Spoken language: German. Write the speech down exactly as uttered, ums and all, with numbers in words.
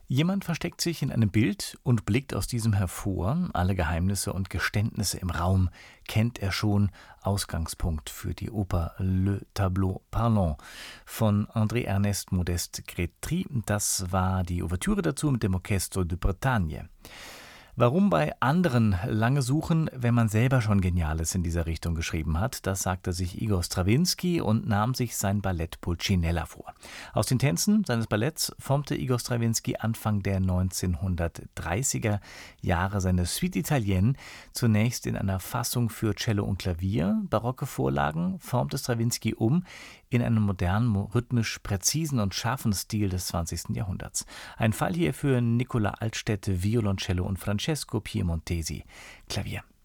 Jemand versteckt sich in einem Bild und blickt aus diesem hervor. Alle Geheimnisse und Geständnisse im Raum kennt er schon. Ausgangspunkt für die Oper Le Tableau Parlant von André-Ernest Modeste Grétry. Das war die Ouvertüre dazu mit dem Orchestre de Bretagne. Warum bei anderen lange suchen, wenn man selber schon Geniales in dieser Richtung geschrieben hat, das sagte sich Igor Strawinski und nahm sich sein Ballett Pulcinella vor. Aus den Tänzen seines Balletts formte Igor Strawinski Anfang der neunzehnhundertdreißiger Jahre seine Suite Italienne, zunächst in einer Fassung für Cello und Klavier. Barocke Vorlagen formte Strawinski um in einen modernen, rhythmisch präzisen und scharfen Stil des zwanzigsten Jahrhunderts. Ein Fall hier für Nicola Altstädt, Violoncello und Francesco Piemontesi, Klavier.